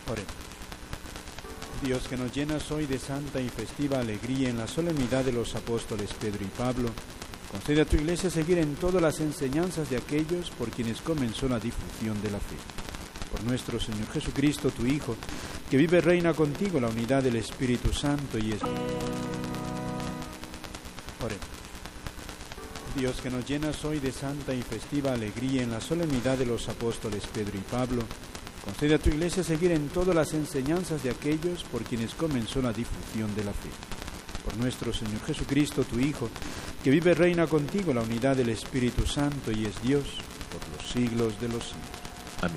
Oremos. Dios, que nos llenas hoy de santa y festiva alegría en la solemnidad de los apóstoles Pedro y Pablo, concede a tu Iglesia seguir en todas las enseñanzas de aquellos por quienes comenzó la difusión de la fe. Por nuestro Señor Jesucristo, tu Hijo, que vive y reina contigo en la unidad del Espíritu Santo y es... Oremos. Dios, que nos llenas hoy de santa y festiva alegría en la solemnidad de los apóstoles Pedro y Pablo, concede a tu Iglesia seguir en todas las enseñanzas de aquellos por quienes comenzó la difusión de la fe. Por nuestro Señor Jesucristo, tu Hijo, que vive y reina contigo en la unidad del Espíritu Santo y es Dios por los siglos de los siglos. Amén.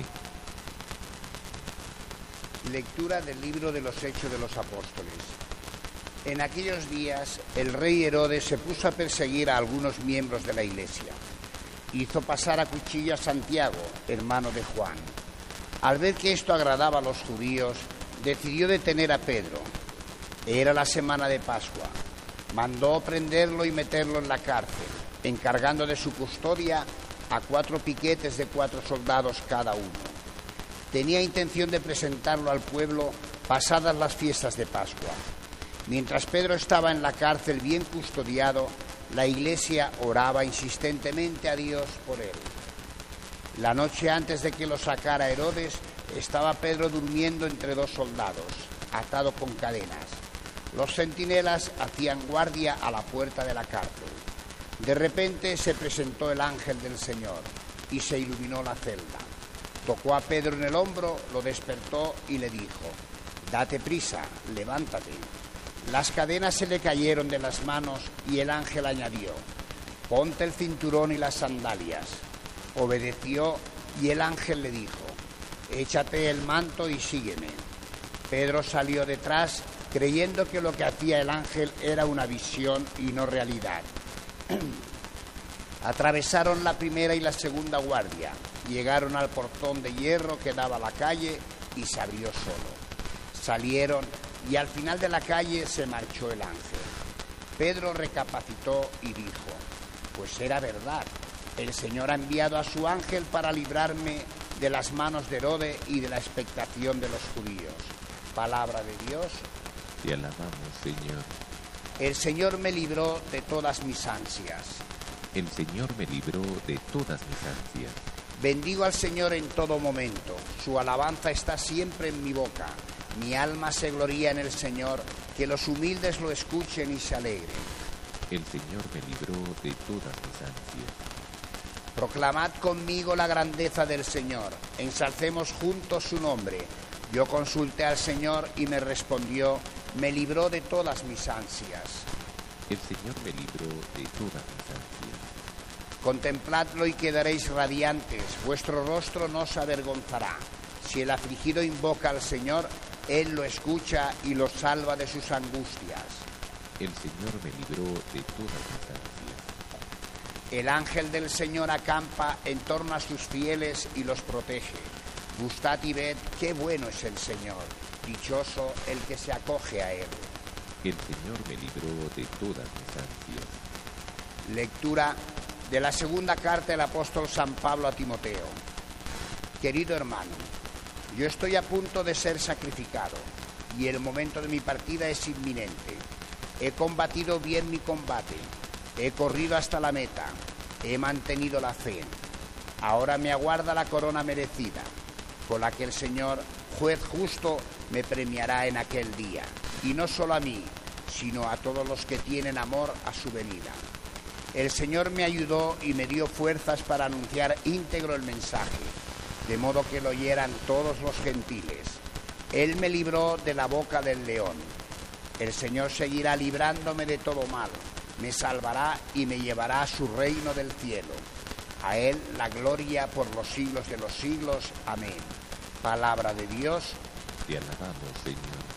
Lectura del libro de los Hechos de los Apóstoles. En aquellos días, el rey Herodes se puso a perseguir a algunos miembros de la Iglesia. Hizo pasar a cuchillo a Santiago, hermano de Juan. Al ver que esto agradaba a los judíos, decidió detener a Pedro. Era la semana de Pascua. Mandó prenderlo y meterlo en la cárcel, encargando de su custodia a 4 piquetes de 4 soldados cada uno. Tenía intención de presentarlo al pueblo pasadas las fiestas de Pascua. Mientras Pedro estaba en la cárcel bien custodiado, la Iglesia oraba insistentemente a Dios por él. La noche antes de que lo sacara Herodes, estaba Pedro durmiendo entre 2 soldados, atado con cadenas. Los centinelas hacían guardia a la puerta de la cárcel. De repente se presentó el ángel del Señor y se iluminó la celda. Tocó a Pedro en el hombro, lo despertó y le dijo: «Date prisa, levántate». Las cadenas se le cayeron de las manos y el ángel añadió: «Ponte el cinturón y las sandalias». Obedeció y el ángel le dijo: «Échate el manto y sígueme». Pedro salió detrás, creyendo que lo que hacía el ángel era una visión y no realidad. Atravesaron la primera y la segunda guardia, llegaron al portón de hierro que daba a la calle y se abrió solo. Salieron y al final de la calle se marchó el ángel. Pedro recapacitó y dijo: «Pues era verdad, el Señor ha enviado a su ángel para librarme de las manos de Herodes y de la expectación de los judíos». Palabra de Dios. Te alabamos, Señor. El Señor me libró de todas mis ansias. El Señor me libró de todas mis ansias. Bendigo al Señor en todo momento. Su alabanza está siempre en mi boca. Mi alma se gloría en el Señor, que los humildes lo escuchen y se alegren. El Señor me libró de todas mis ansias. Proclamad conmigo la grandeza del Señor. Ensalcemos juntos su nombre. Yo consulté al Señor y me respondió, me libró de todas mis ansias. El Señor me libró de todas mis ansias. Contempladlo y quedaréis radiantes, vuestro rostro no se avergonzará. Si el afligido invoca al Señor, Él lo escucha y lo salva de sus angustias. El Señor me libró de todas mis ansias. El ángel del Señor acampa en torno a sus fieles y los protege. Gustad y ved qué bueno es el Señor, dichoso el que se acoge a Él. El Señor me libró de todas mis ansias. Lectura de la segunda carta del apóstol San Pablo a Timoteo. Querido hermano, yo estoy a punto de ser sacrificado y el momento de mi partida es inminente. He combatido bien mi combate, he corrido hasta la meta, he mantenido la fe. Ahora me aguarda la corona merecida, con la que el Señor, juez justo, me premiará en aquel día. Y no solo a mí, sino a todos los que tienen amor a su venida. El Señor me ayudó y me dio fuerzas para anunciar íntegro el mensaje, de modo que lo oyeran todos los gentiles. Él me libró de la boca del león. El Señor seguirá librándome de todo mal, me salvará y me llevará a su reino del cielo. A Él la gloria por los siglos de los siglos. Amén. Palabra de Dios. Te alabamos, Señor.